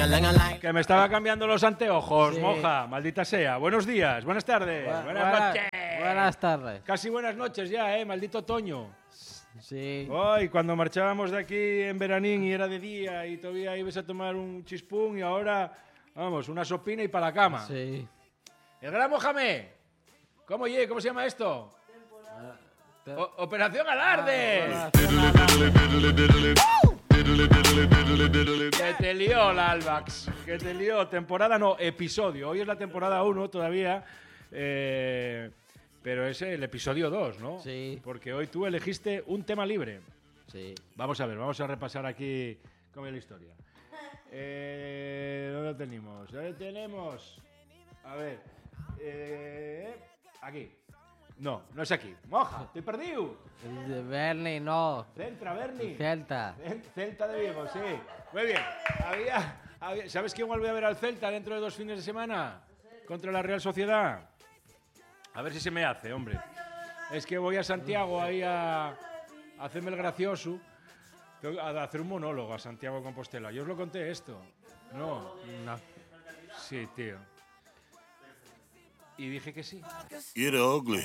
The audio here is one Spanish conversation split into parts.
Que me estaba cambiando los anteojos, Sí. moja, maldita sea. Buenos días, buenas tardes, buenas noches. Buenas tardes. Casi buenas noches ya, maldito otoño. Sí. Ay, cuando marchábamos de aquí en veranín y era de día y todavía ibas a tomar un chispún y ahora, vamos, una sopina y para la cama. Sí. El gran Mohamed. ¿Cómo se llama esto? Operación Alarde. Que te lió la Albax. Que te lió. Temporada no, episodio. Hoy es la temporada 1 todavía. Pero es el episodio 2, ¿no? Sí. Porque hoy tú elegiste un tema libre. Sí. Vamos a ver, vamos a repasar aquí cómo es la historia. ¿Dónde tenemos? ¿Dónde tenemos? A ver. Aquí. No, no es aquí. Moja, estoy perdido. El de Berni, no. Centra, Berni. Celta. Celta de Vigo, sí. Muy bien. ¿Sabes quién vuelve a ver al Celta dentro de 2 fines de semana? Contra la Real Sociedad. A ver si se me hace, hombre. Es que voy a Santiago ahí a hacerme el gracioso. Tengo a hacer un monólogo a Santiago de Compostela. Yo os lo conté esto. No. No. Sí, tío. Y dije que sí. Get ugly.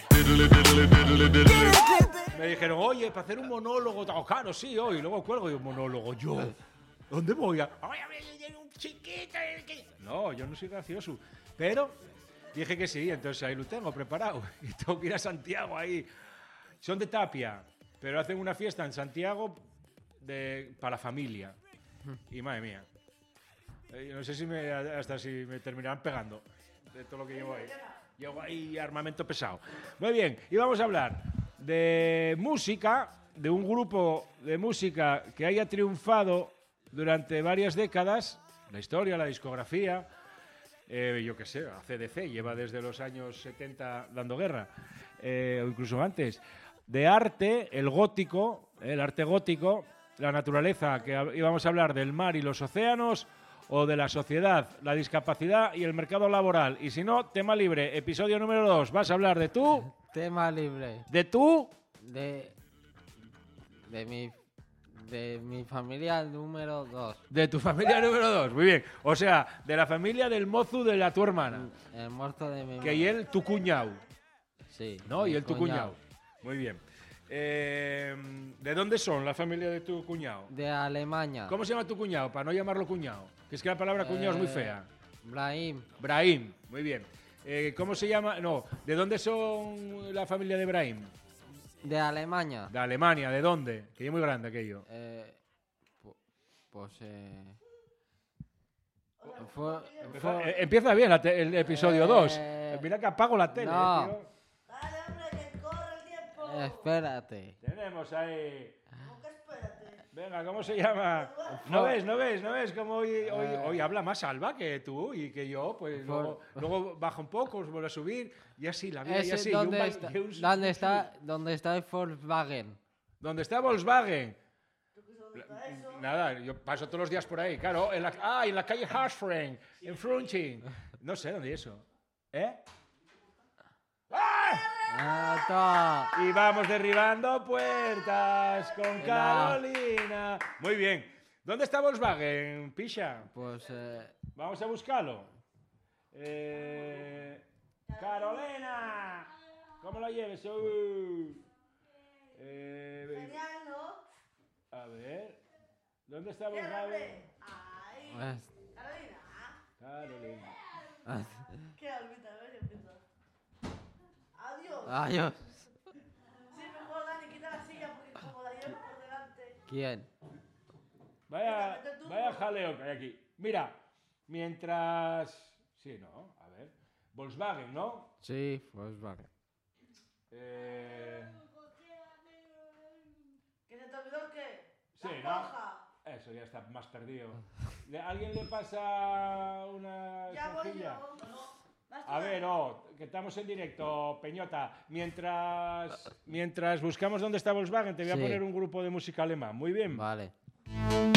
Me dijeron, oye, para hacer un monólogo. Claro, sí, hoy. Luego cuelgo y un monólogo. Yo, ¿dónde voy? Ay, a ver, un chiquito. No, yo no soy gracioso. Pero dije que sí, entonces ahí lo tengo preparado. Y tengo que ir a Santiago ahí. Son de Tapia, pero hacen una fiesta en Santiago para la familia. Y madre mía. No sé hasta si me terminarán pegando de todo lo que llevo ahí. Llevo ahí armamento pesado. Muy bien, y vamos a hablar de música, de un grupo de música que haya triunfado durante varias décadas, la historia, la discografía, yo qué sé, AC/DC lleva desde los años 70 dando guerra, o incluso antes, de arte, el arte gótico, la naturaleza, que íbamos a hablar del mar y los océanos, o de la sociedad, la discapacidad y el mercado laboral. Y si no, tema libre, episodio número 2. Vas a hablar de tú, Tema libre. de tú, De mi familia número 2. de tu familia número 2. Muy bien. O sea, de la familia del mozu de la tu hermana. El muerto de mi Que y él tu cuñado, Sí. ¿no? mi Y él tu cuñado. Muy bien. ¿De dónde son la familia de tu cuñado? De Alemania. ¿Cómo se llama tu cuñado? Para no llamarlo cuñado. Que es que la palabra cuñado es muy fea. Brahim. Brahim. Muy bien. ¿Cómo se llama? No. ¿De dónde son la familia de Brahim? De Alemania. De Alemania. ¿De dónde? Que es muy grande aquello. Pues Empieza bien el episodio 2. Mira que apago la tele, no. tío. Dale, hombre, que corre el tiempo. Espérate. Tenemos ahí. ¿Cómo que espérate? Venga, ¿cómo se llama? ¿No ves cómo hoy habla más Alba que tú y que yo? Pues luego baja un poco, vuelve a subir y así, la vida y así. ¿Dónde está el Volkswagen? ¿Dónde está Volkswagen? Nada, yo paso todos los días por ahí, claro. En la calle Harsfren, en Frunching. No sé dónde es eso. Y vamos derribando puertas con Carolina. Muy bien. ¿Dónde está Volkswagen, Pisha? Pues Vamos a buscarlo. Carolina. ¿Cómo la lleves? Genial, ¿no? A ver. ¿Dónde está Bien, Volkswagen? hombre. Ay, Carolina. Carolina. Qué órbita, a ver si empiezo. Adiós. adiós. Sí, mejor Dani, quita la silla porque como la llevo por delante. ¿Quién? Vaya jaleo que hay aquí. Mira, mientras... Sí, ¿no? A ver. Volkswagen, ¿no? Sí, Volkswagen. ¿Que se te olvidó qué? Sí, La ¿no? hoja. Eso ya está más perdido. ¿Alguien le pasa una Ya voy esponjilla? yo. A ver, que estamos en directo, Peñota. Mientras buscamos dónde está Volkswagen, te voy a Sí. poner un grupo de música alemán. Muy bien. Vale.